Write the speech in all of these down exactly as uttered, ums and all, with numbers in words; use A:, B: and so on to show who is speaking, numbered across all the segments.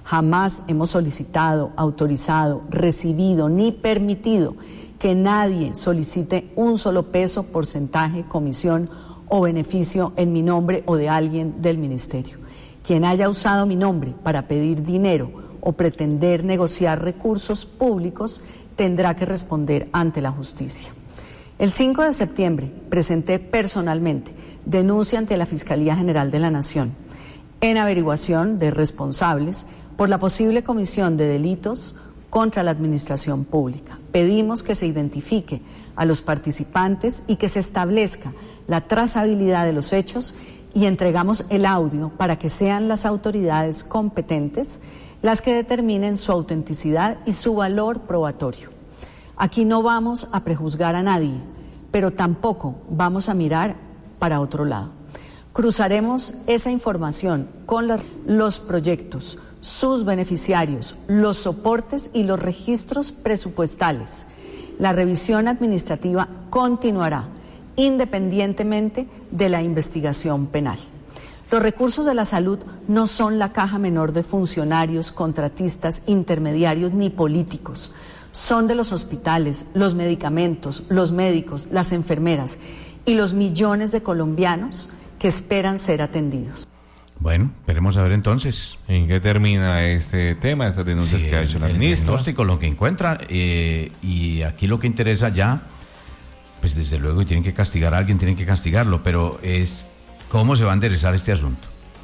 A: Jamás hemos solicitado, autorizado, recibido ni permitido que nadie solicite un solo peso, porcentaje, comisión o beneficio en mi nombre o de alguien del ministerio. Quien haya usado mi nombre para pedir dinero o pretender negociar recursos públicos tendrá que responder ante la justicia. El cinco de septiembre presenté personalmente denuncia ante la Fiscalía General de la Nación en averiguación de responsables por la posible comisión de delitos contra la administración pública. Pedimos que se identifique a los participantes y que se establezca la trazabilidad de los hechos y entregamos el audio para que sean las autoridades competentes las que determinen su autenticidad y su valor probatorio. Aquí no vamos a prejuzgar a nadie, pero tampoco vamos a mirar para otro lado. Cruzaremos esa información con la, los proyectos, sus beneficiarios, los soportes y los registros presupuestales. La revisión administrativa continuará independientemente de la investigación penal. Los recursos de la salud no son la caja menor de funcionarios, contratistas, intermediarios ni políticos. Son de los hospitales, los medicamentos, los médicos, las enfermeras y los millones de colombianos que esperan ser atendidos.
B: Bueno, veremos a ver entonces
C: en qué termina este tema, estas denuncias sí, que ha hecho la
B: el
C: ministra.
B: El diagnóstico, lo que encuentra, eh, y aquí lo que interesa ya, pues desde luego tienen que castigar a alguien, tienen que castigarlo, pero es cómo se va a enderezar este asunto,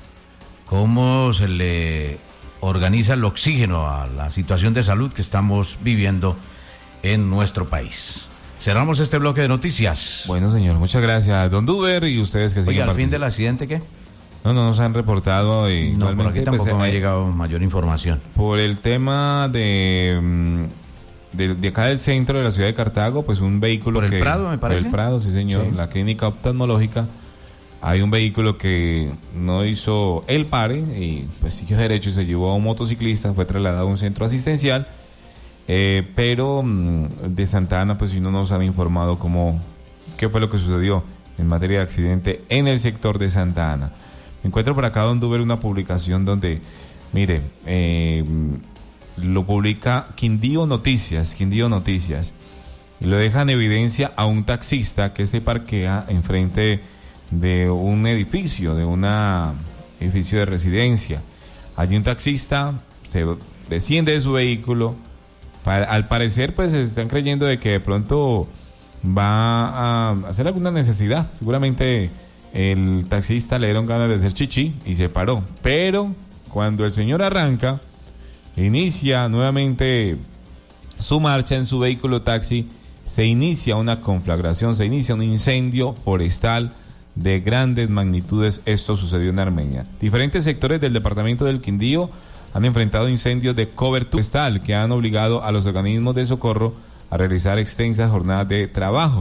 B: cómo se le organiza el oxígeno a la situación de salud que estamos viviendo en nuestro país. Cerramos este bloque de noticias.
C: Bueno, señor, muchas gracias, don Duber, y ustedes que siguen.
B: Oye, al fin del accidente, ¿qué?
C: No, no nos han reportado.
B: No, por aquí tampoco pues, me ha llegado mayor información.
C: Por el tema de, de de acá del centro de la ciudad de Cartago, pues un vehículo
B: ¿Por
C: que...
B: el Prado, me parece?
C: Por el Prado, sí, señor, sí. La clínica oftalmológica. Hay un vehículo que no hizo el pare y pues siguió derecho y se llevó a un motociclista, fue trasladado a un centro asistencial, eh, pero de Santa Ana pues si no nos han informado cómo, qué fue lo que sucedió en materia de accidente en el sector de Santa Ana. Me encuentro por acá donde hubo una publicación donde, mire, eh, lo publica Quindío Noticias, Quindío Noticias, y lo deja en evidencia a un taxista que se parquea enfrente de un edificio, de un edificio de residencia. Allí un taxista se desciende de su vehículo, para, al parecer pues están creyendo de que de pronto va a hacer alguna necesidad, seguramente el taxista le dieron ganas de hacer chichi y se paró, pero cuando el señor arranca, inicia nuevamente su marcha en su vehículo taxi, se inicia una conflagración, se inicia un incendio forestal de grandes magnitudes. Esto sucedió en Armenia. Diferentes sectores del departamento del Quindío han enfrentado incendios de cobertura forestal que han obligado a los organismos de socorro a realizar extensas jornadas de trabajo.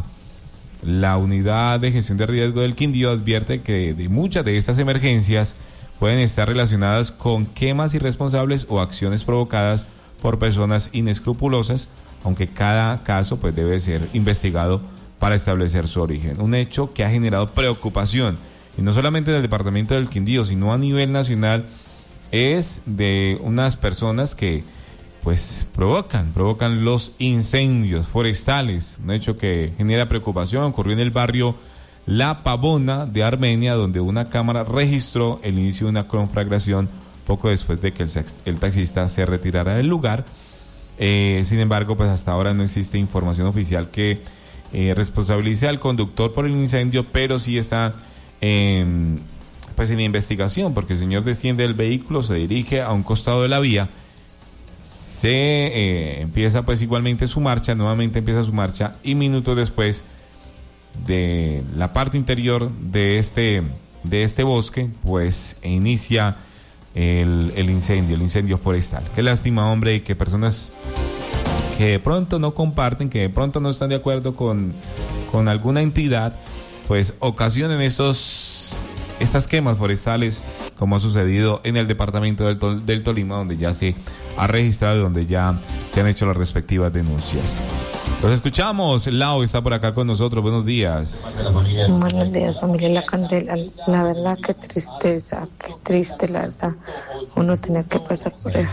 C: La unidad de gestión de riesgo del Quindío advierte que de muchas de estas emergencias pueden estar relacionadas con quemas irresponsables o acciones provocadas por personas inescrupulosas, aunque cada caso pues debe ser investigado para establecer su origen. Un hecho que ha generado preocupación, y no solamente en el departamento del Quindío, sino a nivel nacional, es de unas personas que pues provocan, provocan los incendios forestales, un hecho que genera preocupación. Ocurrió en el barrio La Pavona de Armenia, donde una cámara registró el inicio de una conflagración poco después de que el, el taxista se retirara del lugar. Eh, sin embargo, pues hasta ahora no existe información oficial que eh, responsabilice al conductor por el incendio, pero sí está eh, pues en investigación, porque el señor desciende del vehículo, se dirige a un costado de la vía, se eh, empieza pues igualmente su marcha, nuevamente empieza su marcha, y minutos después de la parte interior de este, de este bosque, pues inicia el, el incendio, el incendio forestal. Qué lástima, hombre, y que personas que de pronto no comparten, que de pronto no están de acuerdo con, con alguna entidad, pues ocasionen estos, estas quemas forestales, como ha sucedido en el departamento del, Tol, del Tolima, donde ya se ha registrado y donde ya se han hecho las respectivas denuncias. Los escuchamos. Lau está por acá con nosotros. Buenos días.
D: Buenos días, familia La Candela. La verdad, qué tristeza, qué triste, la verdad, uno tener que pasar por eso.